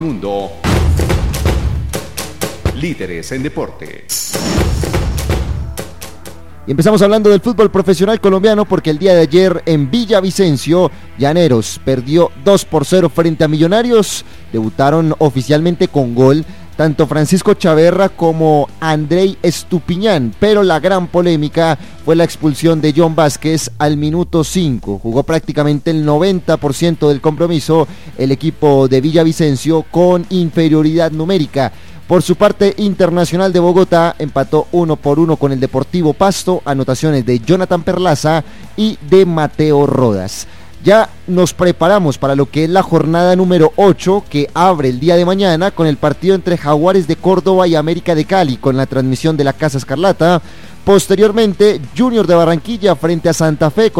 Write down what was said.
Mundo. Líderes en deporte. Y empezamos hablando del fútbol profesional colombiano porque el día de ayer en Villavicencio, Llaneros perdió 2-0 frente a Millonarios. Debutaron oficialmente con gol tanto Francisco Chaverra como Andrei Estupiñán, pero la gran polémica fue la expulsión de John Vázquez al minuto 5. Jugó prácticamente el 90% del compromiso el equipo de Villavicencio con inferioridad numérica. Por su parte, Internacional de Bogotá empató 1-1 con el Deportivo Pasto, anotaciones de Jonathan Perlaza y de Mateo Rodas. Ya nos preparamos para lo que es la jornada número 8 que abre el día de mañana con el partido entre Jaguares de Córdoba y América de Cali con la transmisión de la Casa Escarlata. Posteriormente, Junior de Barranquilla frente a Santa Fe.